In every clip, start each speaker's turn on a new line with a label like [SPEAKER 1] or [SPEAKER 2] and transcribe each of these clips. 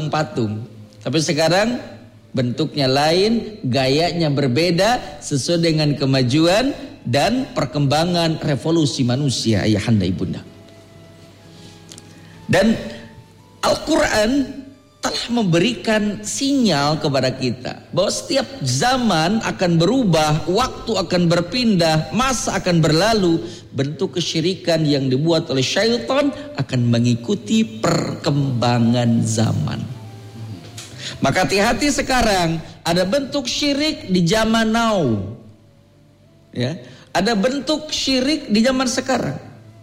[SPEAKER 1] patung. Tapi sekarang bentuknya lain, gayanya berbeda sesuai dengan kemajuan dan perkembangan revolusi manusia, ayahanda ibunda. Dan Al-Quran telah memberikan sinyal kepada kita bahwa setiap zaman akan berubah, waktu akan berpindah, masa akan berlalu. Bentuk kesyirikan yang dibuat oleh syaitan akan mengikuti perkembangan zaman. Maka hati-hati sekarang, ada bentuk syirik di zaman now. Ya, ada bentuk syirik di zaman sekarang.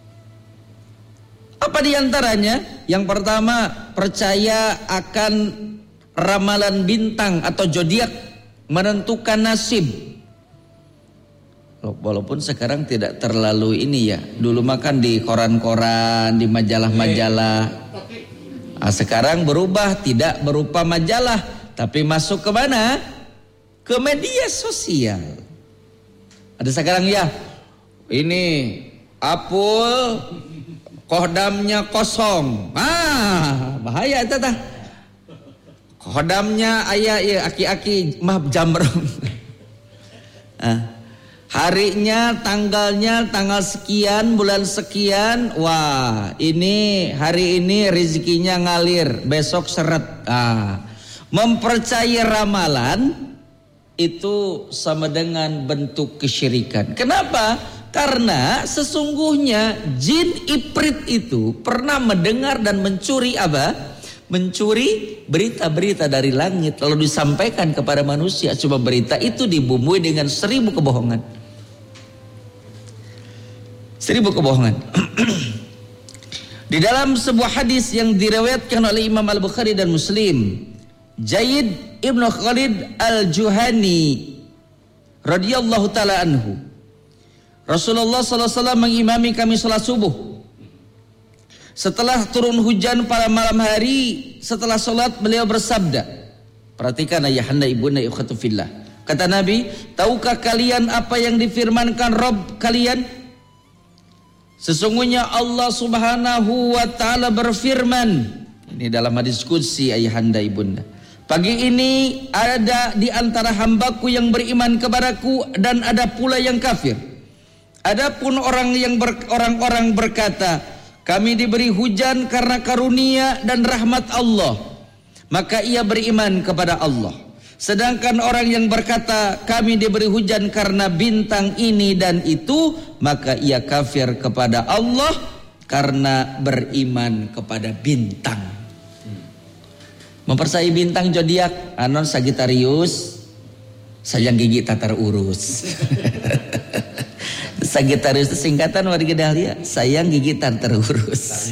[SPEAKER 1] Apa diantaranya? Yang pertama, percaya akan ramalan bintang atau zodiak menentukan nasib. Walaupun sekarang tidak terlalu ini ya. Dulu makan di koran-koran, di majalah-majalah. Nah, sekarang berubah, tidak berupa majalah, tapi masuk ke mana? Ke media sosial. Ada sekarang ya, ini apul kodamnya kosong. Bahaya itu tah. Kodamnya ayah ya aki-aki maaf jambrong. Harinya, tanggalnya, tanggal sekian, bulan sekian. Wah, ini hari ini rezekinya ngalir, besok seret. Mempercayai ramalan itu sama dengan bentuk kesyirikan. Kenapa? Karena sesungguhnya jin ifrit itu pernah mendengar dan mencuri apa? Mencuri berita-berita dari langit lalu disampaikan kepada manusia. Coba berita itu dibumbui dengan 1000 kebohongan. 1000 kebohongan. Di dalam sebuah hadis yang diriwayatkan oleh Imam Al-Bukhari dan Muslim, Zaid ibn Khalid Al-Juhani radhiyallahu taala anhu, Rasulullah SAW mengimami kami salat subuh. Setelah turun hujan pada malam hari, setelah salat beliau bersabda, perhatikan ayahanda ibunda ikhwatu fillah. Kata Nabi, tahukah kalian apa yang difirmankan Rabb kalian? Sesungguhnya Allah Subhanahu wa taala berfirman. Ini dalam hadis qudsi ayahanda ibunda. Pagi ini ada di antara hambaku yang beriman kepadaku dan ada pula yang kafir. Adapun orang-orang berkata, kami diberi hujan karena karunia dan rahmat Allah, maka ia beriman kepada Allah. Sedangkan orang yang berkata, kami diberi hujan karena bintang ini dan itu, maka ia kafir kepada Allah karena beriman kepada bintang. Mempercayai bintang zodiak, anon Sagittarius, sayang gigi tak terurus. Sagittarius itu singkatan warga Dahlia, sayang gigi tak terurus.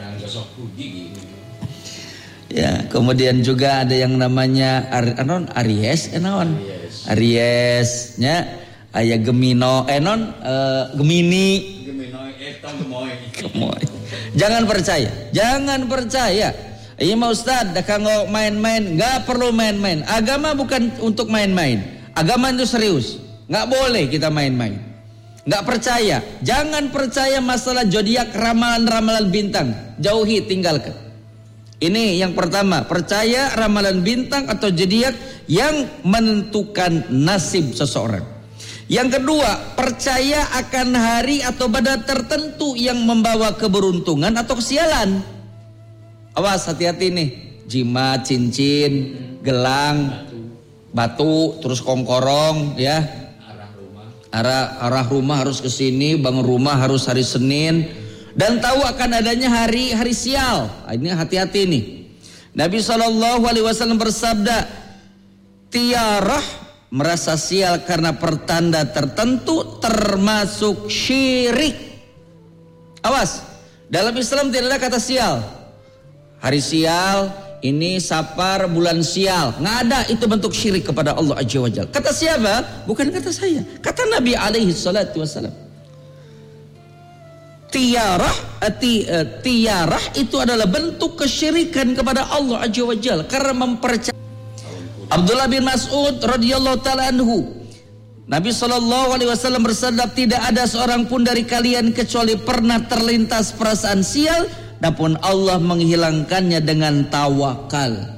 [SPEAKER 1] Ya, kemudian juga ada yang namanya Aries, Ariesnya aya Gemino, Gemini. Gemoy. Jangan percaya. Iya mah Ustaz, dah kanggo main-main, enggak perlu main-main. Agama bukan untuk main-main. Agama itu serius. Enggak boleh kita main-main. Enggak percaya. Jangan percaya masalah zodiak, ramalan-ramalan bintang. Jauhi, tinggalkan. Ini yang pertama, percaya ramalan bintang atau zodiak yang menentukan nasib seseorang. Yang kedua, percaya akan hari atau pada tertentu yang membawa keberuntungan atau kesialan. Awas, hati-hati nih. Jimat, cincin, gelang, batu, terus kongkorong, ya. Arah rumah harus ke sini, bangun rumah harus hari Senin. Dan tahu akan adanya hari sial. Ini hati-hati nih. Nabi SAW bersabda, tiarah merasa sial karena pertanda tertentu termasuk syirik. Awas, dalam Islam tidak ada kata sial. Hari sial, ini Safar bulan sial. Nggak ada, itu bentuk syirik kepada Allah Azza wa Jalla. Kata siapa? Bukan kata saya. Kata Nabi alaihi salatu wassalam. Tiarah itu adalah bentuk kesyirikan kepada Allah Azza wa Jalla karena mempercayai. Abdullah bin Mas'ud radhiyallahu taala anhu, Nabi SAW bersabda, tidak ada seorang pun dari kalian kecuali pernah terlintas perasaan sial, namun Allah menghilangkannya dengan tawakal.